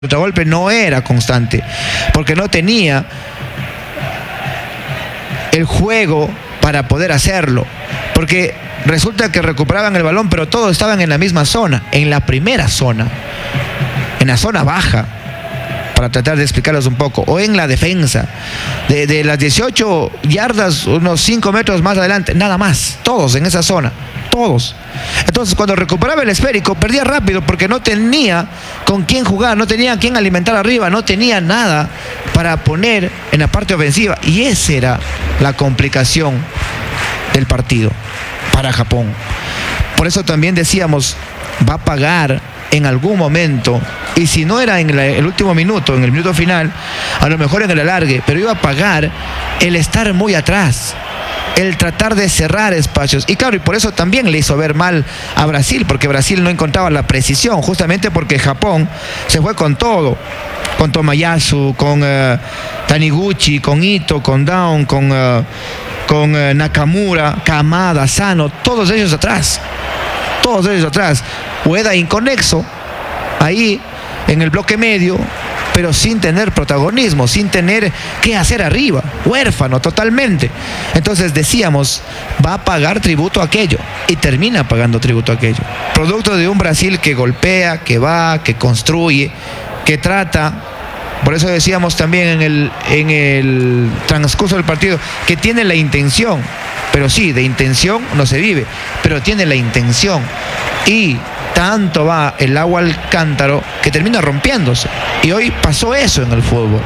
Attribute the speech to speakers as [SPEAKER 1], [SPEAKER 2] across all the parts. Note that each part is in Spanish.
[SPEAKER 1] contragolpe no era constante, porque no tenía el juego para poder hacerlo, porque resulta que recuperaban el balón, pero todos estaban en la misma zona, en la primera zona, en la zona baja, para tratar de explicarlos un poco, o en la defensa, de las 18 yardas, unos 5 metros más adelante, nada más, todos en esa zona, todos. Entonces cuando recuperaba el esférico perdía rápido porque no tenía con quién jugar, no tenía quién alimentar arriba, no tenía nada para poner en la parte ofensiva, y esa era la complicación del partido para Japón. Por eso también decíamos, va a pagar en algún momento, y si no era en el último minuto, en el minuto final, a lo mejor en el alargue, pero iba a pagar el estar muy atrás, el tratar de cerrar espacios. Y claro, y por eso también le hizo ver mal a Brasil, porque Brasil no encontraba la precisión, justamente porque Japón se fue con todo, con Tomayasu, con Taniguchi, con Ito, con Down, con Nakamura, Kamada, Sano, todos ellos atrás, Ueda inconexo ahí en el bloque medio, pero sin tener protagonismo, sin tener qué hacer arriba, huérfano totalmente. Entonces decíamos, va a pagar tributo a aquello, y termina pagando tributo a aquello, producto de un Brasil que golpea, que va, que construye, que trata. Por eso decíamos también en el transcurso del partido que tiene la intención, pero sí, de intención no se vive, pero tiene la intención, y tanto va el agua al cántaro que termina rompiéndose. Y hoy pasó eso en el fútbol.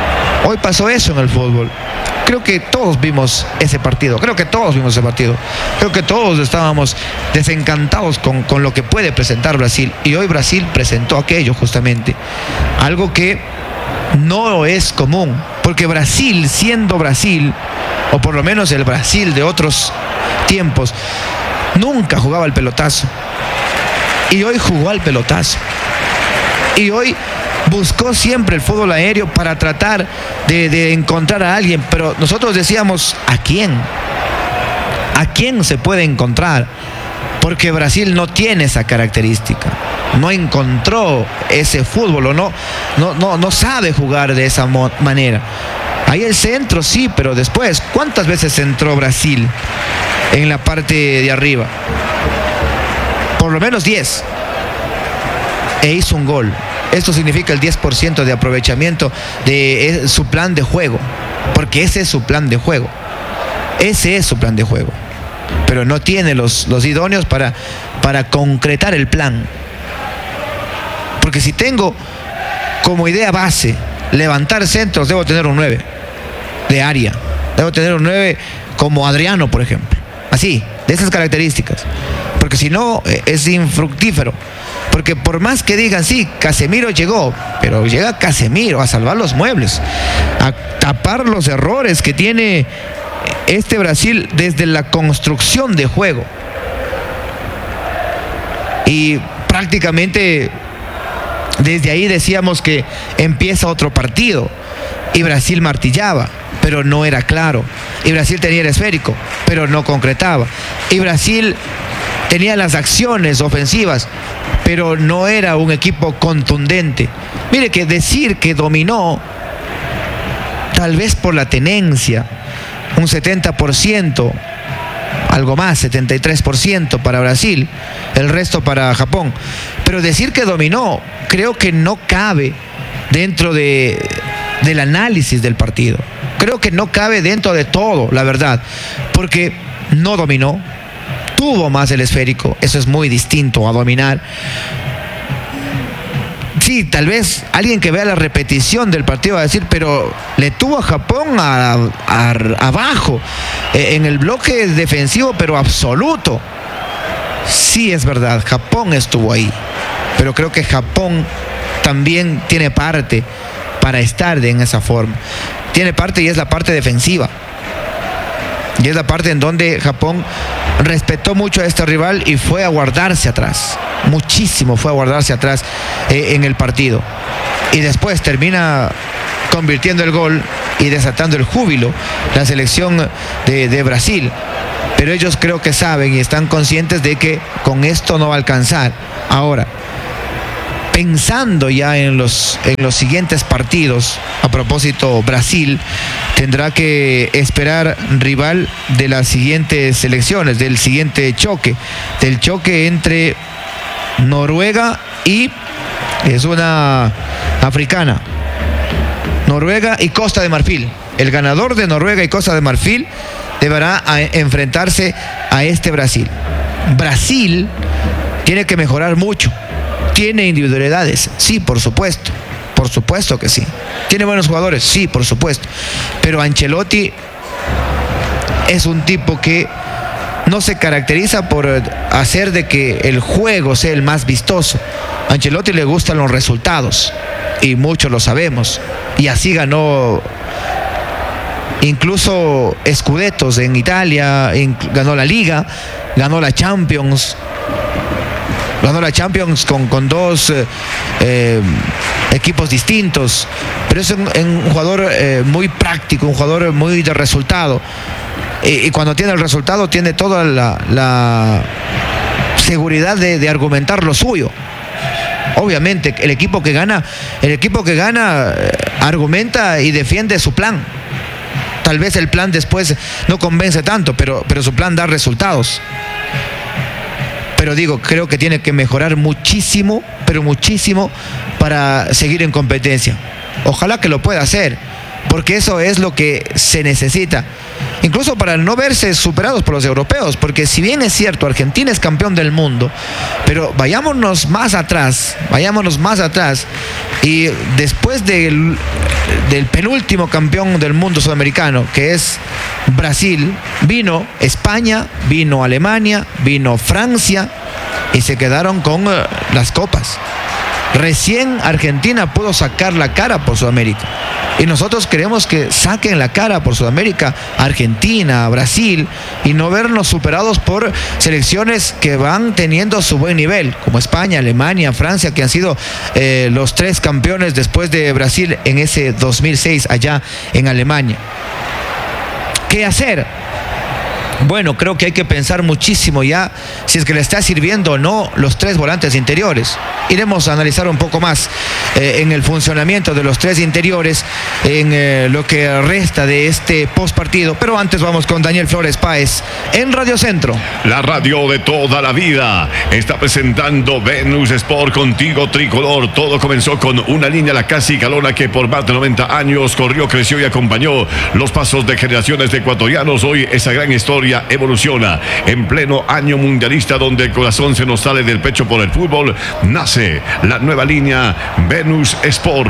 [SPEAKER 1] Creo que todos vimos ese partido. Creo que todos estábamos desencantados con lo que puede presentar Brasil. Y hoy Brasil presentó aquello justamente. Algo que no es común. Porque Brasil, siendo Brasil, o por lo menos el Brasil de otros tiempos, nunca jugaba al pelotazo. Y hoy jugó al pelotazo. Y hoy buscó siempre el fútbol aéreo para tratar de encontrar a alguien. Pero nosotros decíamos, ¿a quién? ¿A quién se puede encontrar? Porque Brasil no tiene esa característica. No encontró ese fútbol, o no sabe jugar de esa manera. Ahí el centro sí, pero después, ¿cuántas veces entró Brasil en la parte de arriba? Por lo menos 10, e hizo un gol. Esto significa el 10% de aprovechamiento de su plan de juego, porque ese es su plan de juego, pero no tiene los idóneos para concretar el plan. Porque si tengo como idea base levantar centros, debo tener un 9 de área, debo tener un 9 como Adriano, por ejemplo, así, de esas características. Porque si no, es infructífero. Porque por más que digan, sí, Casemiro llegó, pero llega Casemiro a salvar los muebles, a tapar los errores que tiene este Brasil desde la construcción de juego. Y prácticamente desde ahí decíamos que empieza otro partido, y Brasil martillaba, pero no era claro. Y Brasil tenía el esférico, pero no concretaba. Y Brasil tenía las acciones ofensivas, pero no era un equipo contundente. Mire que decir que dominó, tal vez por la tenencia, un 70%, algo más, 73% para Brasil, el resto para Japón. Pero decir que dominó, creo que no cabe dentro del análisis del partido. Creo que no cabe dentro de todo, la verdad, porque no dominó. Tuvo más el esférico, eso es muy distinto a dominar. Sí, tal vez alguien que vea la repetición del partido va a decir, pero le tuvo a Japón abajo, en el bloque defensivo, pero absoluto. Sí, es verdad, Japón estuvo ahí, pero creo que Japón también tiene parte para estar en esa forma. Tiene parte, y es la parte defensiva. Y es la parte en donde Japón respetó mucho a este rival y fue a guardarse atrás. Muchísimo fue a guardarse atrás en el partido. Y después termina convirtiendo el gol y desatando el júbilo la selección de Brasil. Pero ellos creo que saben y están conscientes de que con esto no va a alcanzar. Ahora, pensando ya en los siguientes partidos. A propósito, Brasil tendrá que esperar rival de las siguientes selecciones, del siguiente choque, del choque entre Noruega y es una africana, Noruega y Costa de Marfil. El ganador de Noruega y Costa de Marfil deberá enfrentarse a este Brasil. Brasil tiene que mejorar mucho. ¿Tiene individualidades? Sí, por supuesto. Por supuesto que sí. ¿Tiene buenos jugadores? Sí, por supuesto. Pero Ancelotti es un tipo que no se caracteriza por hacer de que el juego sea el más vistoso. A Ancelotti le gustan los resultados y muchos lo sabemos. Y así ganó incluso Scudettos en Italia, ganó la Liga, ganó la Champions. Ganó la Champions con dos equipos distintos, pero es un jugador muy práctico, un jugador muy de resultado. Y cuando tiene el resultado tiene toda la seguridad de argumentar lo suyo. Obviamente el equipo que gana argumenta y defiende su plan. Tal vez el plan después no convence tanto, pero su plan da resultados. Pero digo, creo que tiene que mejorar muchísimo, pero muchísimo, para seguir en competencia. Ojalá que lo pueda hacer, porque eso es lo que se necesita. Incluso para no verse superados por los europeos, porque si bien es cierto, Argentina es campeón del mundo, pero vayámonos más atrás, y después del penúltimo campeón del mundo sudamericano, que es Brasil, vino España, vino Alemania, vino Francia, y se quedaron con las copas. Recién Argentina pudo sacar la cara por Sudamérica. Y nosotros queremos que saquen la cara por Sudamérica, Argentina, Brasil, y no vernos superados por selecciones que van teniendo su buen nivel, como España, Alemania, Francia, que han sido los tres campeones después de Brasil en ese 2006 allá en Alemania. ¿Qué hacer? Bueno, creo que hay que pensar muchísimo ya si es que le está sirviendo o no los tres volantes interiores. Iremos a analizar un poco más en el funcionamiento de los tres interiores en lo que resta de este postpartido. Pero antes vamos con Daniel Flores Páez en Radio Centro.
[SPEAKER 2] La radio de toda la vida está presentando Venus Sport Contigo Tricolor. Todo comenzó con una línea, la Casi Calona, que por más de 90 años corrió, creció y acompañó los pasos de generaciones de ecuatorianos. Hoy esa gran historia evoluciona en pleno año mundialista, donde el corazón se nos sale del pecho por el fútbol. Nace la nueva línea Venus Sport.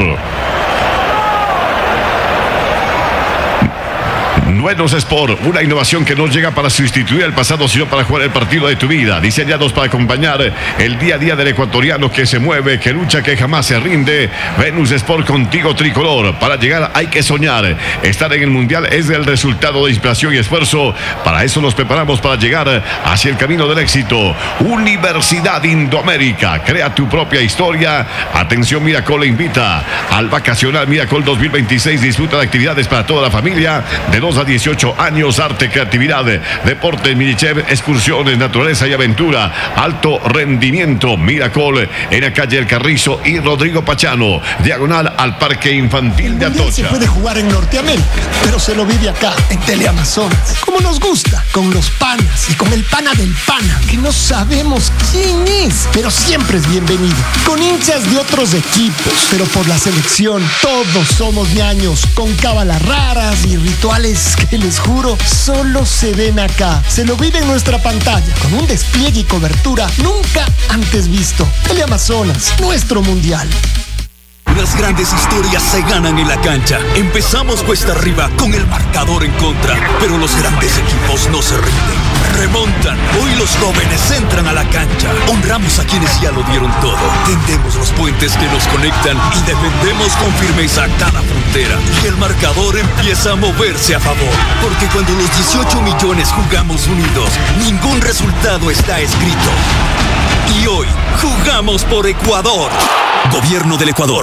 [SPEAKER 2] Venus Sport, una innovación que no llega para sustituir el pasado, sino para jugar el partido de tu vida. Diseñados para acompañar el día a día del ecuatoriano que se mueve, que lucha, que jamás se rinde. Venus Sport Contigo Tricolor. Para llegar hay que soñar. Estar en el mundial es el resultado de inspiración y esfuerzo. Para eso nos preparamos, para llegar hacia el camino del éxito. Universidad Indoamérica. Crea tu propia historia. Atención, Miracol le invita al Vacacional Miracol 2026. Disfruta de actividades para toda la familia de 2 a 18 años, arte, creatividad, deporte, minichef, excursiones, naturaleza y aventura, alto rendimiento. Miracol en la calle El Carrizo y Rodrigo Pachano, diagonal al Parque Infantil de Atocha.
[SPEAKER 3] Se puede jugar en Norteamérica, pero se lo vive acá, en Teleamazonas, como nos gusta, con los panas y con el pana del pana, que no sabemos quién es, pero siempre es bienvenido. Con hinchas de otros equipos, pero por la selección, todos somos ñaños, con cábalas raras y rituales que les juro solo se ven acá. Se lo vive en nuestra pantalla con un despliegue y cobertura nunca antes visto. Teleamazonas, nuestro mundial.
[SPEAKER 4] Las grandes historias se ganan en la cancha. Empezamos cuesta arriba con el marcador en contra, pero los grandes equipos no se rinden. Remontan. Hoy los jóvenes entran a la cancha. Honramos a quienes ya lo dieron todo. Tendemos los puentes que nos conectan y defendemos con firmeza cada frontera. Y el marcador empieza a moverse a favor. Porque cuando los 18 millones jugamos unidos, ningún resultado está escrito. Y hoy jugamos por Ecuador. Gobierno del Ecuador.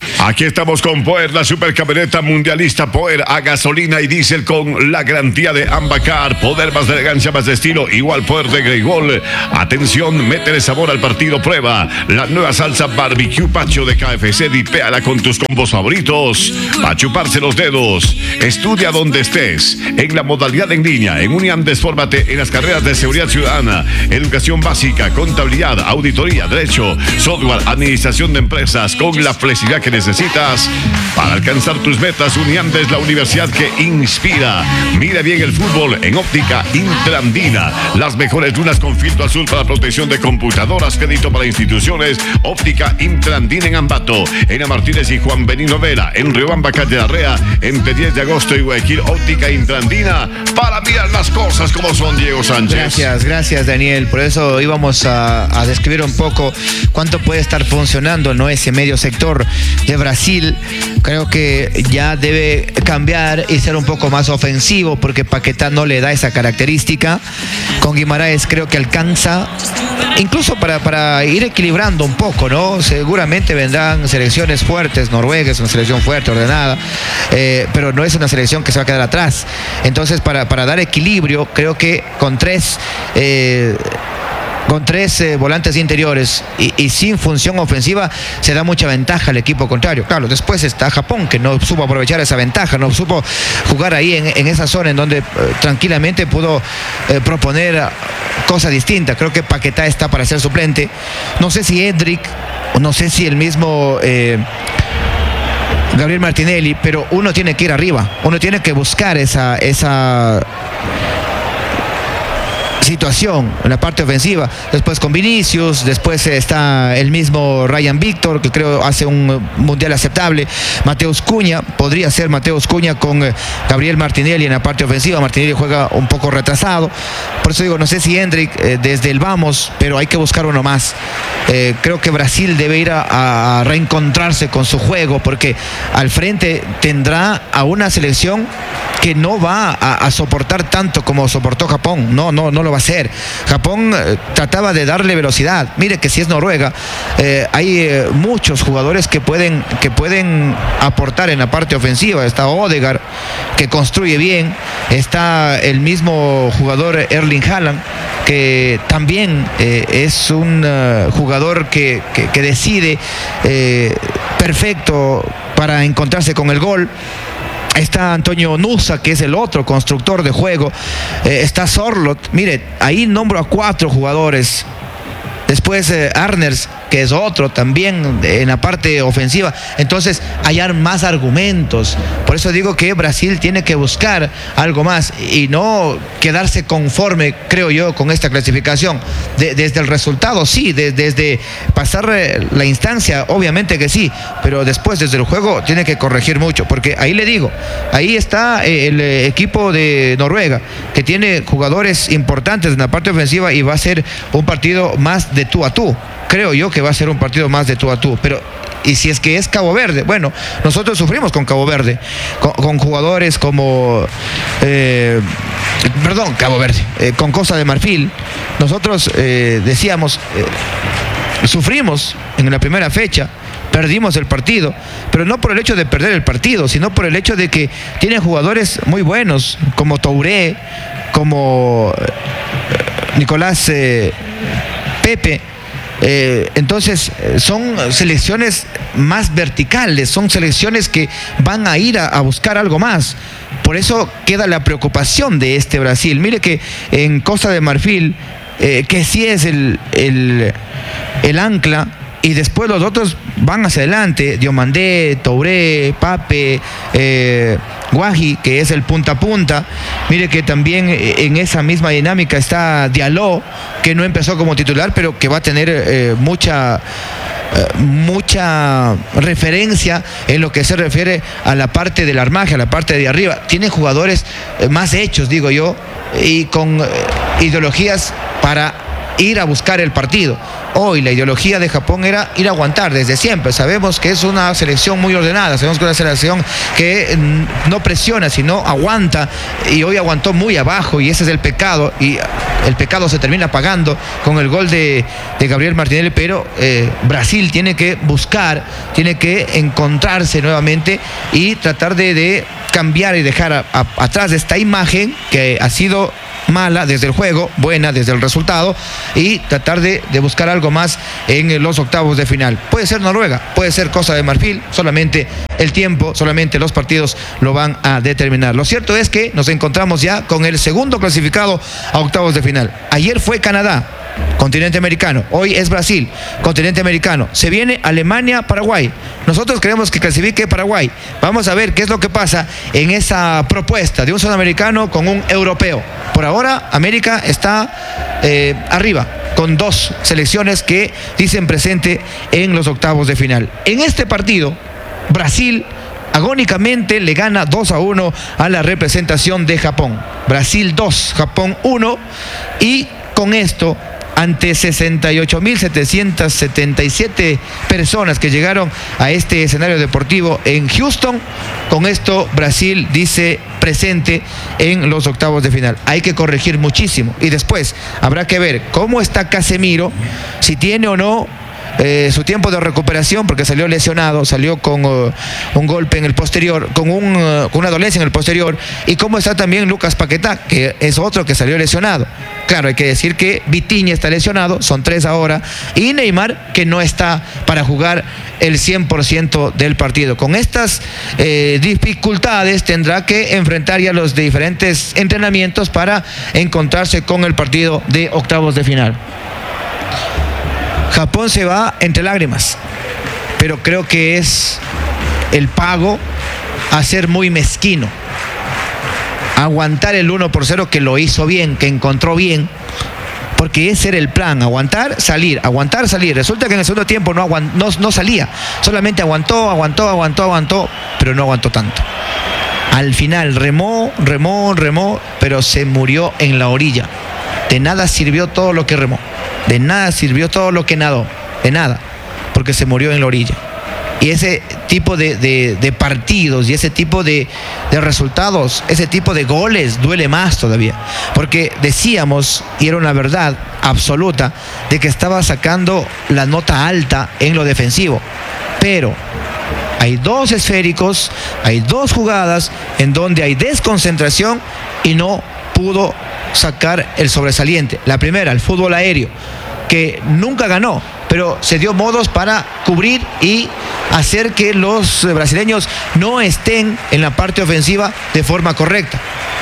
[SPEAKER 2] Aquí estamos con Poer, la supercamioneta mundialista Poer a gasolina y diésel con la garantía de Ambacar. Poder más de elegancia, más de estilo, igual Poder de Greygol. Atención, métele sabor al partido. Prueba la nueva salsa barbecue pacho de KFC. Dipéala con tus combos favoritos. A chuparse los dedos. Estudia donde estés. En la modalidad en línea. En Uniam, desfórmate en las carreras de seguridad ciudadana, educación básica, contabilidad, auditoría, derecho, software, administración de empresas, con la flexibilidad que necesitas para alcanzar tus metas. Uniam es la universidad que inspira. Mira bien el fútbol en óptica Intrandina. Las mejores lunas con filtro azul para protección de computadoras. Crédito para instituciones. Óptica Intrandina en Ambato, en A Martínez y Juan Benino Vera, en Riobamba, calle Arrea, entre 10 de agosto y Guayaquil. Óptica Intrandina para mirar las cosas como son, Diego Sánchez.
[SPEAKER 1] Gracias Daniel. Por eso íbamos a describir un poco cuánto puede estar funcionando, ¿no?, ese medio sector de Brasil. Creo que ya debe cambiar y ser un poco más ofensivo, porque Paquetá no le da esa característica. Con Guimaraes creo que alcanza, incluso para ir equilibrando un poco, ¿no? Seguramente vendrán selecciones fuertes. Noruega es una selección fuerte, ordenada, pero no es una selección que se va a quedar atrás. Entonces, para dar equilibrio, creo que con tres volantes interiores y sin función ofensiva se da mucha ventaja al equipo contrario. Claro, después está Japón, que no supo aprovechar esa ventaja, no supo jugar ahí en esa zona en donde tranquilamente pudo proponer cosas distintas. Creo que Paquetá está para ser suplente. No sé si Hendrik, no sé si el mismo Gabriel Martinelli, pero uno tiene que ir arriba, uno tiene que buscar esa situación en la parte ofensiva. Después con Vinicius, después está el mismo Ryan Víctor, que creo hace un mundial aceptable. Mateus Cunha, podría ser Mateus Cunha con Gabriel Martinelli en la parte ofensiva. Martinelli juega un poco retrasado, por eso digo, no sé si Hendrik desde el vamos, pero hay que buscar uno más. Creo que Brasil debe ir a reencontrarse con su juego, porque al frente tendrá a una selección que no va a soportar tanto como soportó Japón. No lo va a hacer. Japón trataba de darle velocidad. Mire que si es Noruega, hay muchos jugadores que pueden aportar en la parte ofensiva. Está Odegaard, que construye bien. Está el mismo jugador Erling Haaland, que también es un jugador que decide perfecto para encontrarse con el gol. Está Antonio Nusa, que es el otro constructor de juego. Está Sorloth. Mire, ahí nombro a 4 jugadores. Después Arners, que es otro también en la parte ofensiva. Entonces, hallar más argumentos. Por eso digo que Brasil tiene que buscar algo más y no quedarse conforme, creo yo, con esta clasificación. Desde el resultado, sí, desde pasar la instancia, obviamente que sí, pero después desde el juego tiene que corregir mucho, porque ahí le digo, ahí está el equipo de Noruega, que tiene jugadores importantes en la parte ofensiva y va a ser un partido más de tú a tú. Creo yo que va a ser un partido más de tú a tú, pero y si es que es Cabo Verde, bueno, nosotros sufrimos con Cabo Verde, con jugadores como Cabo Verde, con Costa de Marfil. Nosotros decíamos, sufrimos en la primera fecha, perdimos el partido, pero no por el hecho de perder el partido, sino por el hecho de que tienen jugadores muy buenos, como Touré, como Nicolás Pepe. Entonces son selecciones más verticales, son selecciones que van a ir a buscar algo más. Por eso queda la preocupación de este Brasil. Mire que en Costa de Marfil, que sí es el ancla, y después los otros van hacia adelante. Diomandé, Touré, Pape, Guaji, que es el punta a punta. Mire que también en esa misma dinámica está Diallo, que no empezó como titular, pero que va a tener mucha referencia en lo que se refiere a la parte del armaje, a la parte de arriba. Tiene jugadores más hechos, digo yo, y con ideologías para ir a buscar el partido. Hoy la ideología de Japón era ir a aguantar desde siempre. Sabemos que es una selección muy ordenada, sabemos que es una selección que no presiona, sino aguanta, y hoy aguantó muy abajo, y ese es el pecado, y el pecado se termina pagando con el gol de Gabriel Martinelli, pero Brasil tiene que buscar, tiene que encontrarse nuevamente y tratar de cambiar y dejar atrás de esta imagen que ha sido mala desde el juego, buena desde el resultado, y tratar de buscar algo más en los octavos de final. Puede ser Noruega, puede ser Costa de Marfil, solamente el tiempo, solamente los partidos lo van a determinar. Lo cierto es que nos encontramos ya con el segundo clasificado a octavos de final. Ayer fue Canadá, continente americano. Hoy es Brasil, continente americano. Se viene Alemania, Paraguay. Nosotros queremos que clasifique Paraguay. Vamos a ver qué es lo que pasa en esa propuesta de un sudamericano con un europeo. Por ahora, América está arriba, con dos selecciones que dicen presente en los octavos de final. En este partido, Brasil agónicamente le gana 2-1 a la representación de Japón. Brasil 2, Japón 1, y con esto, ante 68.777 personas que llegaron a este escenario deportivo en Houston, con esto Brasil dice presente en los octavos de final. Hay que corregir muchísimo, y después habrá que ver cómo está Casemiro, si tiene o no su tiempo de recuperación, porque salió lesionado, salió con un golpe en el posterior, con una dolencia en el posterior, y cómo está también Lucas Paquetá, que es otro que salió lesionado. Claro, hay que decir que Vitinha está lesionado, son 3 ahora, y Neymar, que no está para jugar el 100% del partido. Con estas dificultades tendrá que enfrentar ya los diferentes entrenamientos para encontrarse con el partido de octavos de final. Japón se va entre lágrimas, pero creo que es el pago a ser muy mezquino. Aguantar el 1-0, que lo hizo bien, que encontró bien, porque ese era el plan: aguantar, salir. Resulta que en el segundo tiempo no salía, solamente aguantó, pero no aguantó tanto. Al final remó, pero se murió en la orilla. De nada sirvió todo lo que remó, de nada sirvió todo lo que nadó, de nada, porque se murió en la orilla. Y ese tipo de partidos y ese tipo de resultados, ese tipo de goles duele más todavía, porque decíamos, y era una verdad absoluta, de que estaba sacando la nota alta en lo defensivo, pero hay 2 esféricos, hay 2 jugadas en donde hay desconcentración y no pudo sacar el sobresaliente. La primera, el fútbol aéreo, que nunca ganó, pero se dio modos para cubrir y hacer que los brasileños no estén en la parte ofensiva de forma correcta.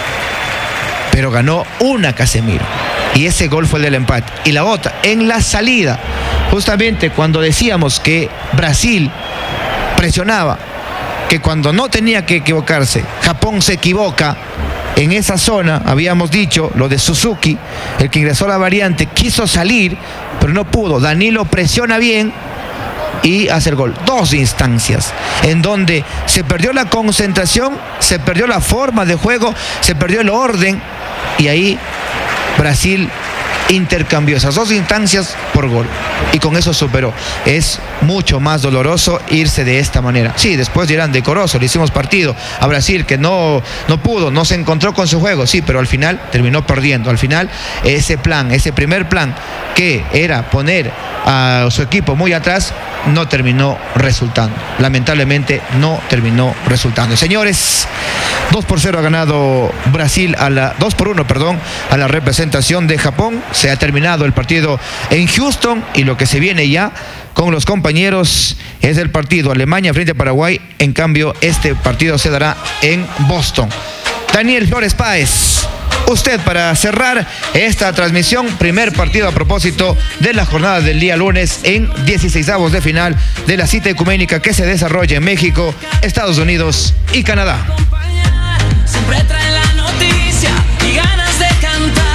[SPEAKER 1] Pero ganó una Casemiro, y ese gol fue el del empate. Y la otra, en la salida, justamente cuando decíamos que Brasil presionaba, que cuando no tenía que equivocarse, Japón se equivoca. En esa zona, habíamos dicho, lo de Suzuki, el que ingresó a la variante, quiso salir, pero no pudo. Danilo presiona bien y hace el gol. 2 instancias en donde se perdió la concentración, se perdió la forma de juego, se perdió el orden, y ahí Brasil intercambió esas 2 instancias por gol, y con eso superó. Es mucho más doloroso irse de esta manera. Sí, después dirán, decoroso, le hicimos partido a Brasil, que no pudo, no se encontró con su juego, sí, pero al final terminó perdiendo. Al final ese primer plan, que era poner a su equipo muy atrás, no terminó resultando. Lamentablemente no terminó resultando. Señores, 2-0 ha ganado Brasil 2-1, perdón, a la representación de Japón. Se ha terminado el partido en Houston, y lo que se viene ya con los compañeros es el partido Alemania frente a Paraguay. En cambio, este partido se dará en Boston. Daniel Flores Páez, usted, para cerrar esta transmisión, primer partido a propósito de la jornada del día lunes en 16avos de final de la cita ecuménica que se desarrolla en México, Estados Unidos y Canadá.
[SPEAKER 5] Siempre trae la noticia y ganas de cantar.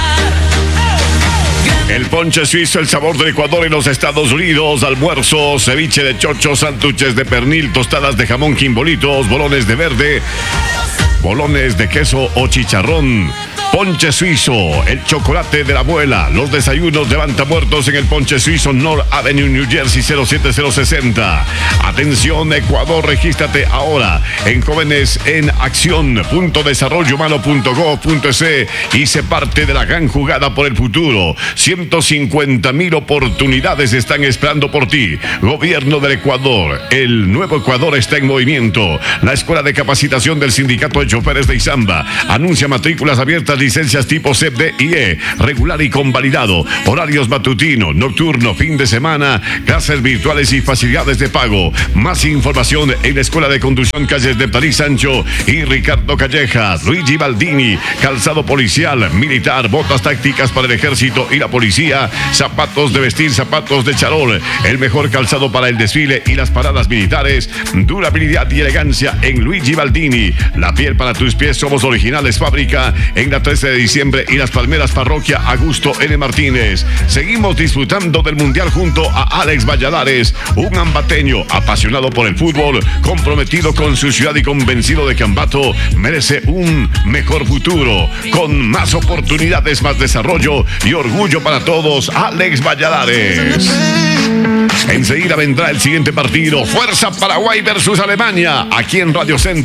[SPEAKER 2] El ponche suizo, el sabor del Ecuador en los Estados Unidos. Almuerzo, ceviche de chocho, santuches de pernil, tostadas de jamón, quimbolitos, bolones de verde, bolones de queso o chicharrón. Ponche Suizo, el chocolate de la abuela. Los desayunos levanta muertos en el Ponche Suizo, North Avenue, New Jersey, 07060. Atención, Ecuador, regístrate ahora en Jóvenes en Acción, .desarrollohumano.gov.es y sé parte de la gran jugada por el futuro. 150,000 oportunidades están esperando por ti. Gobierno del Ecuador, el nuevo Ecuador está en movimiento. La Escuela de Capacitación del Sindicato de Choferes de Izamba anuncia matrículas abiertas, licencias tipo CEP, D y E, regular y convalidado, horarios matutino, nocturno, fin de semana, clases virtuales y facilidades de pago. Más información en la Escuela de Conducción, calles de París Sancho y Ricardo Callejas. Luigi Baldini, calzado policial, militar, botas tácticas para el ejército y la policía, zapatos de vestir, zapatos de charol, el mejor calzado para el desfile y las paradas militares, durabilidad y elegancia en Luigi Baldini. La piel para tus pies, somos originales, fábrica en la 13 de diciembre y Las Palmeras, parroquia Augusto N. Martínez. Seguimos disfrutando del Mundial junto a Alex Valladares, un ambateño apasionado por el fútbol, comprometido con su ciudad y convencido de que Ambato merece un mejor futuro, con más oportunidades, más desarrollo y orgullo para todos. Alex Valladares. Enseguida vendrá el siguiente partido, Fuerza Paraguay versus Alemania, aquí en Radio Centro.